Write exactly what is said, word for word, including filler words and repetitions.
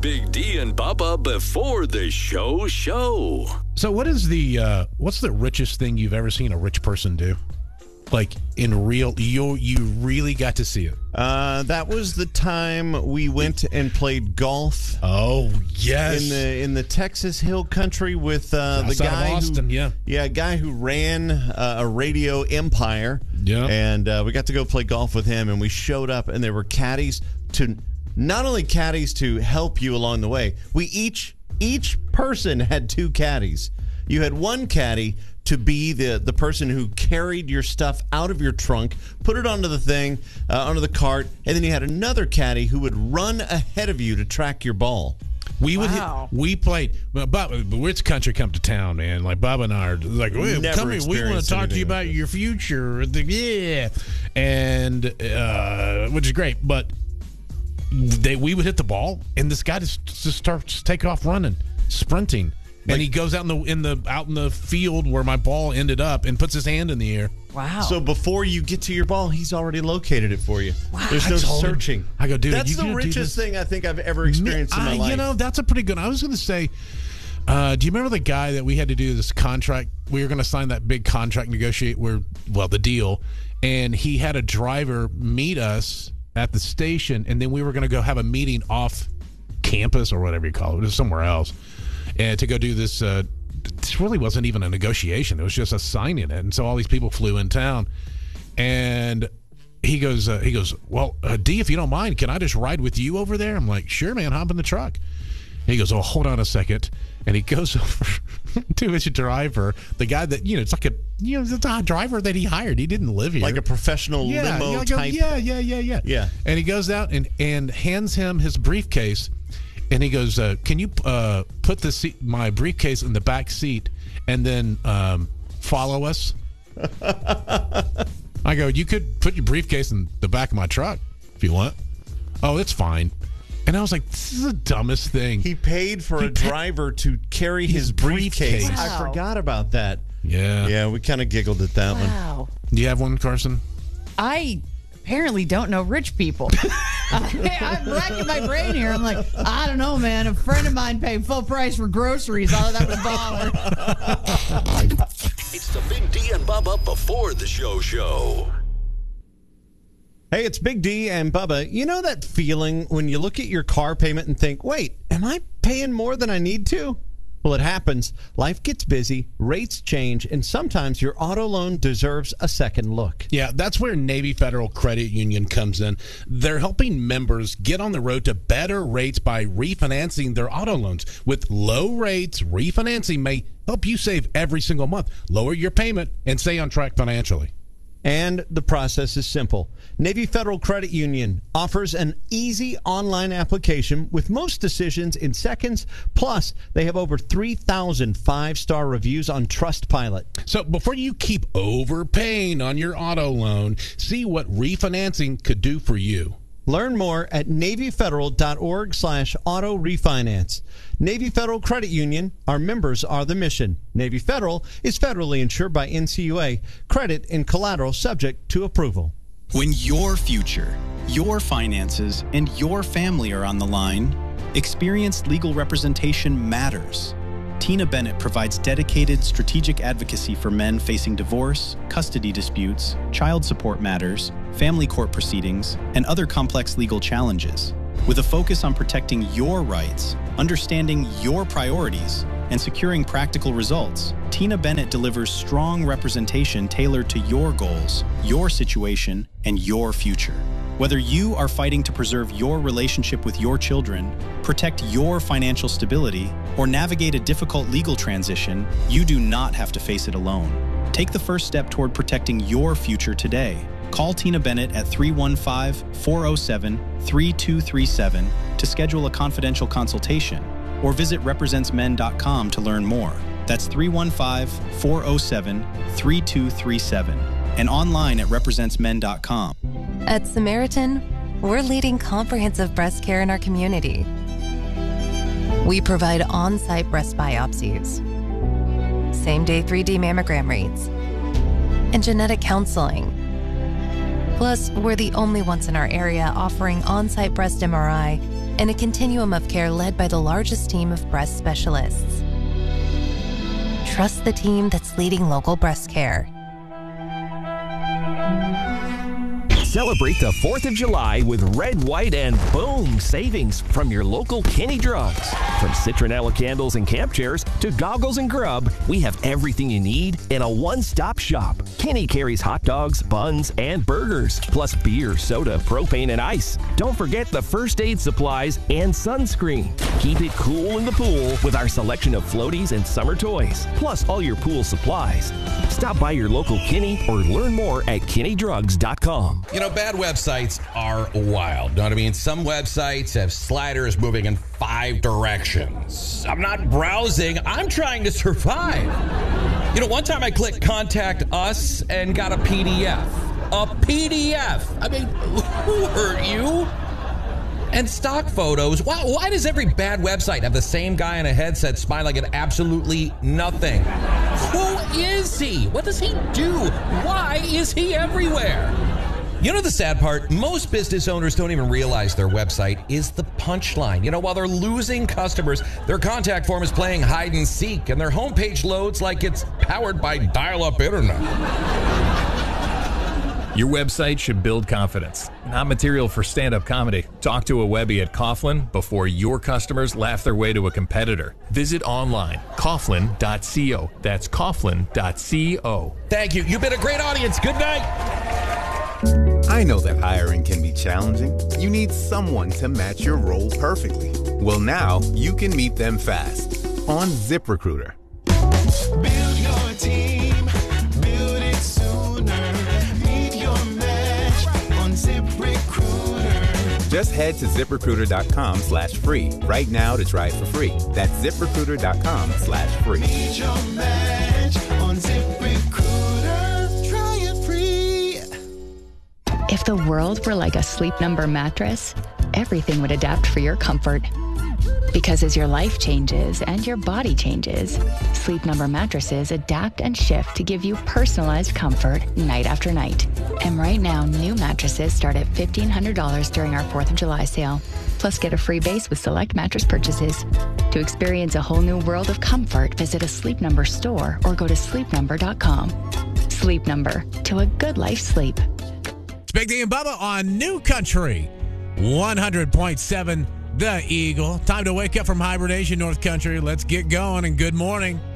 Big D and Bubba before the show show. So what is the uh, what's the richest thing you've ever seen a rich person do? Like in real, you you really got to see it. Uh, that was the time we went and played golf. Oh yes, in the in the Texas Hill Country with uh, the guy of Austin, who, yeah, yeah, a guy who ran uh, a radio empire. Yeah, and uh, we got to go play golf with him, and we showed up, and there were caddies to not only caddies to help you along the way. We each each person had two caddies. You had one caddy to be the, the person who carried your stuff out of your trunk, put it onto the thing, uh, onto the cart, and then you had another caddy who would run ahead of you to track your ball. We would wow. hit, we played, but, but it's country come to town, man. Like Bob and I are like, well, come here, we want to talk to you about your future, the, yeah, and uh, which is great. But they we would hit the ball, and this guy just just starts to take off running, sprinting. Like, and he goes out in the in the out in the field where my ball ended up and puts his hand in the air. Wow! So before you get to your ball, he's already located it for you. Wow! There's no I searching. Him, I go, dude, that's you the richest thing I think I've ever experienced Me, in my I, life. You know, that's a pretty good. I was going to say, uh, do you remember the guy that we had to do this contract? We were going to sign that big contract, negotiate where well the deal, and he had a driver meet us at the station, and then we were going to go have a meeting off campus or whatever you call it, it was somewhere else, and to go do this. Uh, This really wasn't even a negotiation. It was just us signing it. And so all these people flew in town. And he goes, uh, he goes, well, uh, D, if you don't mind, can I just ride with you over there? I'm like, sure, man, hop in the truck. And he goes, oh, hold on a second. And he goes over to his driver, the guy that, you know, it's like a, you know, it's a driver that he hired. He didn't live here. Like a professional yeah, limo yeah, type. Yeah, yeah, yeah, yeah. Yeah. And he goes out and, and hands him his briefcase. And he goes, uh, can you uh, put the seat, my briefcase in the back seat and then um, follow us? I go, you could put your briefcase in the back of my truck if you want. Oh, it's fine. And I was like, this is the dumbest thing. He paid for he a pa- driver to carry his, his briefcase. briefcase. Wow. I forgot about that. Yeah. Yeah, we kind of giggled at that one. Wow. Do you have one, Carson? I apparently don't know rich people. I, I'm racking my brain here. I'm like, I don't know, man. A friend of mine paid full price for groceries. I thought that was baller. It's the Big D and Bubba before the show show. Hey, it's Big D and Bubba. You know that feeling when you look at your car payment and think, wait, am I paying more than I need to? Well, it happens. Life gets busy, rates change, and sometimes your auto loan deserves a second look. Yeah, that's where Navy Federal Credit Union comes in. They're helping members get on the road to better rates by refinancing their auto loans. With low rates, refinancing may help you save every single month, lower your payment, and stay on track financially. And the process is simple. Navy Federal Credit Union offers an easy online application with most decisions in seconds. Plus, they have over three thousand five-star reviews on Trustpilot. So before you keep overpaying on your auto loan, see what refinancing could do for you. Learn more at NavyFederal.org slash auto refinance. Navy Federal Credit Union, our members are the mission. Navy Federal is federally insured by N C U A. Credit and collateral subject to approval. When your future, your finances, and your family are on the line, experienced legal representation matters. Tina Bennett provides dedicated strategic advocacy for men facing divorce, custody disputes, child support matters, family court proceedings, and other complex legal challenges. With a focus on protecting your rights, understanding your priorities, and securing practical results, Tina Bennett delivers strong representation tailored to your goals, your situation, and your future. Whether you are fighting to preserve your relationship with your children, protect your financial stability, or navigate a difficult legal transition, you do not have to face it alone. Take the first step toward protecting your future today. Call Tina Bennett at three one five, four oh seven, three two three seven to schedule a confidential consultation, or visit represents men dot com to learn more. That's three one five, four oh seven, three two three seven and online at represents men dot com. At Samaritan, we're leading comprehensive breast care in our community. We provide on-site breast biopsies, same-day three D mammogram rates, and genetic counseling. Plus, we're the only ones in our area offering on-site breast M R I and a continuum of care led by the largest team of breast specialists. Trust the team that's leading local breast care. Celebrate the fourth of July with red, white, and boom savings from your local Kinney Drugs. From citronella candles and camp chairs to goggles and grub, we have everything you need in a one-stop shop. Kinney carries hot dogs, buns, and burgers, plus beer, soda, propane, and ice. Don't forget the first aid supplies and sunscreen. Keep it cool in the pool with our selection of floaties and summer toys, plus all your pool supplies. Stop by your local Kinney or learn more at kinney drugs dot com. You know, bad websites are wild. Know what I mean? Some websites have sliders moving in five directions. I'm not browsing. I'm trying to survive. You know, one time I clicked Contact Us and got a P D F. A P D F. I mean, who hurt you? And stock photos. Why, why does every bad website have the same guy in a headset smiling at absolutely nothing? Who is he? What does he do? Why is he everywhere? You know the sad part? Most business owners don't even realize their website is the punchline. You know, while they're losing customers, their contact form is playing hide and seek, and their homepage loads like it's powered by dial-up internet. Your website should build confidence, not material for stand-up comedy. Talk to a Webby at Coughlin before your customers laugh their way to a competitor. Visit online, coughlin dot co. That's coughlin dot co. Thank you. You've been a great audience. Good night. I know that hiring can be challenging. You need someone to match your role perfectly. Well, now you can meet them fast on ZipRecruiter. Build your team, build it sooner. Meet your match on ZipRecruiter. Just head to ZipRecruiter.com slash free right now to try it for free. That's ZipRecruiter.com slash free. Meet your match on ZipRecruiter. Try it free. If the world were like a Sleep Number mattress, everything would adapt for your comfort. Because as your life changes and your body changes, Sleep Number mattresses adapt and shift to give you personalized comfort night after night. And right now, new mattresses start at fifteen hundred dollars during our fourth of July sale. Plus, get a free base with select mattress purchases. To experience a whole new world of comfort, visit a Sleep Number store or go to sleep number dot com. Sleep Number, to a good life sleep. It's Big D and Bubba on New Country one hundred point seven The Eagle. Time to wake up from hibernation, North Country. Let's get going, and good morning.